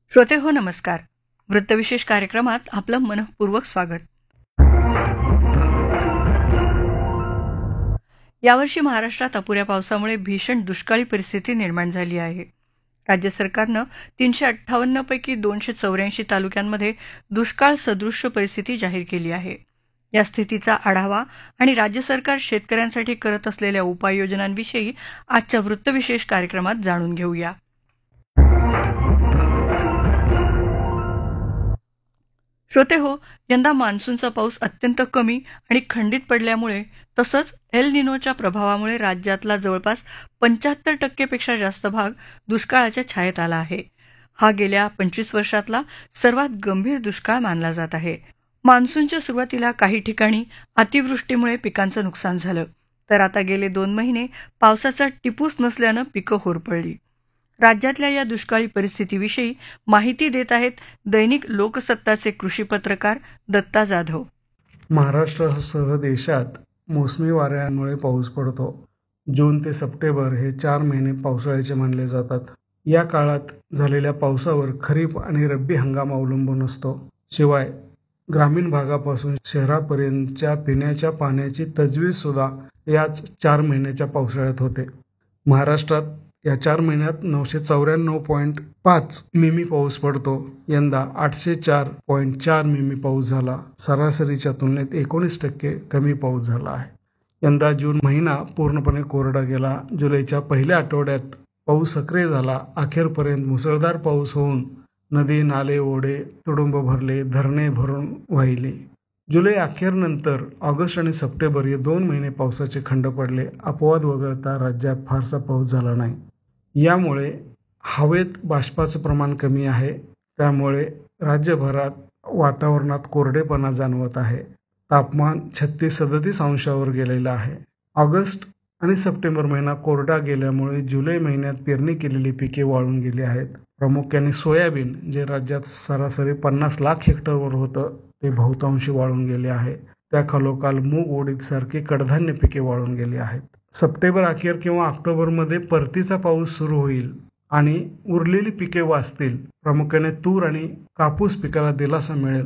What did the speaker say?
श्रोते हो नमस्कार. वृत्तविशेष कार्यक्रमात आपलं मनःपूर्वक स्वागत. यावर्षी महाराष्ट्रात अपुऱ्या पावसामुळे भीषण दुष्काळी परिस्थिती निर्माण झाली आहे. राज्य सरकारनं 358 पैकी 284 तालुक्यांमध्ये दुष्काळ सदृश्य परिस्थिती जाहीर केली आहे. या स्थितीचा आढावा आणि राज्य सरकार शेतकऱ्यांसाठी करत असलेल्या उपाययोजनांविषयी आजच्या वृत्तविशेष कार्यक्रमात जाणून घेऊया. श्रोते हो, यंदा मान्सूनचा पाऊस अत्यंत कमी आणि खंडित पडल्यामुळे तसंच एल निनोच्या प्रभावामुळे राज्यातला जवळपास 75% पेक्षा जास्त भाग दुष्काळाच्या छायेत आला आहे. हा गेल्या 25 वर्षातला सर्वात गंभीर दुष्काळ मानला जात आहे. मान्सूनच्या सुरुवातीला काही ठिकाणी अतिवृष्टीमुळे पिकांचं नुकसान झालं, तर आता गेले 2 महिने पावसाचा टिपूस नसल्यानं पिकं होरपळली. राज्यातल्या या दुष्काळी परिस्थितीविषयी माहिती देत आहेत दैनिक लोकसत्ताचे कृषी पत्रकार दत्ता जाधव. महाराष्ट्रासह देशात मोसमी वाऱ्यांमुळे पाऊस पडतो. जून ते सप्टेंबर हे 4 महिने पावसाळ्याचे मानले जातात. या काळात झालेल्या पावसावर खरीप आणि रब्बी हंगाम अवलंबून असतो. शिवाय ग्रामीण भागापासून शहरापर्यंतच्या पिण्याच्या पाण्याची तजवीज सुद्धा याच 4 महिन्याच्या पावसाळ्यात होते. महाराष्ट्रात या 4 महिन्यात 994.5 मिमी पाऊस पडतो. यंदा 804.4 मिमी पाऊस झाला. सरासरीच्या तुलनेत 19% कमी पाऊस झाला आहे. यंदा जून महिना पूर्णपणे कोरडा गेला. जुलैच्या पहिल्या आठवड्यात पाऊस सक्रिय झाला. अखेरपर्यंत मुसळधार पाऊस होऊन नदी, नाले, ओढे तुडुंब भरले, धरणे भरून वाहिले. जुलै अखेरनंतर ऑगस्ट आणि सप्टेंबर हे 2 महिने पावसाचे खंड पडले. अपवाद वगळता राज्यात फारसा पाऊस झाला नाही. यामुळे हवेत बाष्पाचं प्रमाण कमी आहे. त्यामुळे राज्यभरात वातावरणात कोरडेपणा जाणवत आहे. तापमान 36-37 अंशावर गेलेलं आहे. ऑगस्ट आणि सप्टेंबर महिना कोरडा गेल्यामुळे जुलै महिन्यात पेरणी केलेली पिके वाळून गेली आहेत. प्रामुख्याने सोयाबीन, जे राज्यात सरासरी 50 लाख हेक्टरवर होतं, ते बहुतांशी वाळून गेले आहे. त्याखालोखाल मूग, उडीद सारखी कडधान्य पिके वाळून गेली आहेत. सप्टेंबर अखेर किंवा ऑक्टोबरमध्ये परतीचा पाऊस सुरू होईल आणि उरलेली पिके वाचतील. प्रामुख्याने तूर आणि कापूस पिकाला दिलासा मिळेल.